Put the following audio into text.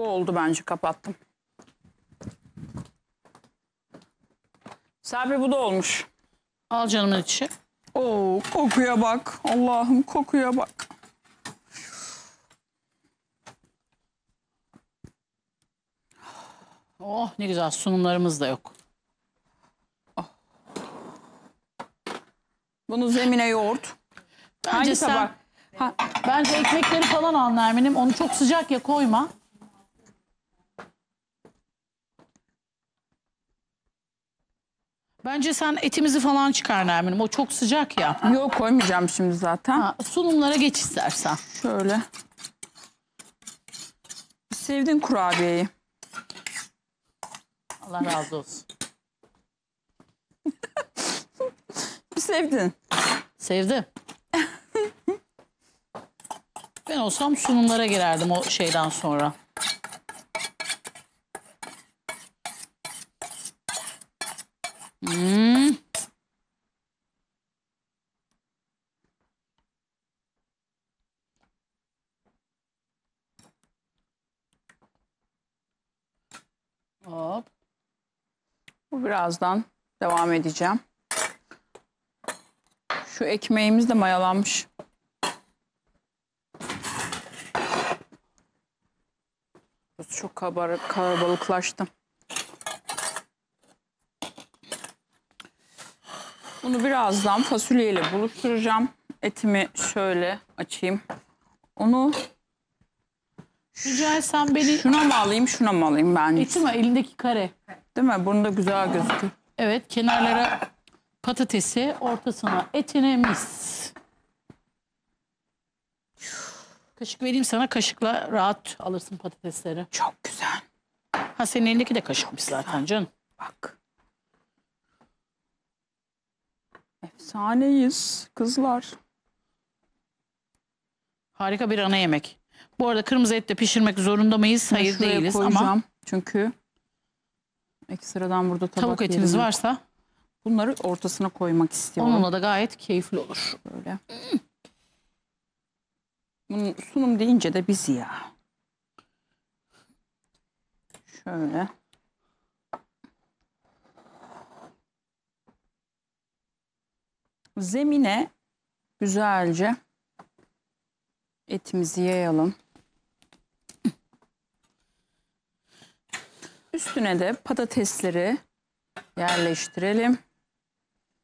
Bu oldu bence, kapattım. Sabri bu da olmuş. Al canımın içi. Oo, kokuya bak. Allah'ım, kokuya bak. Oh ne güzel, sunumlarımız da yok. Bunu zemine yoğurt. Bence Hangi sen, tabak? Ha, bence ekmekleri falan al Nermin'im. Onu çok sıcak ya koyma. Bence sen etimizi falan çıkar Nermin'im. O çok sıcak ya. yok, koymayacağım şimdi zaten. Ha, sunumlara geç istersen. Şöyle. Sevdin kurabiyeyi. Allah razı olsun. Sevdin. Sevdim. Ben olsam sunumlara girerdim o şeyden sonra. Hop. Bu birazdan devam edeceğim. Şu ekmeğimiz de mayalanmış. Çok kalabalıklaştı. Bunu birazdan fasulyeyle buluşturacağım. Etimi şöyle açayım. Onu Rica etsem beni... şuna mı alayım, şuna mı alayım ben? Eti mi? Elindeki kare. Değil mi? Bunda güzel gözüküyor. Evet, kenarlara patatesi, ortasına etine mis. Kaşık vereyim sana, kaşıkla rahat alırsın patatesleri. Çok güzel. Ha, senin elindeki de kaşıkmış zaten canım. Bak. Efsaneyiz kızlar. Harika bir ana yemek. Bu arada kırmızı et de pişirmek zorunda mıyız? Hayır, Şuraya değiliz koyacağım. ama Çünkü ekstradan burada tabak tavuk etiniz yerim. varsa Bunları ortasına koymak istiyorum. onunla da gayet keyifli olur. Böyle. Bunun sunum deyince de biz ya. Şöyle. Zemine güzelce etimizi yayalım. Üstüne de patatesleri yerleştirelim.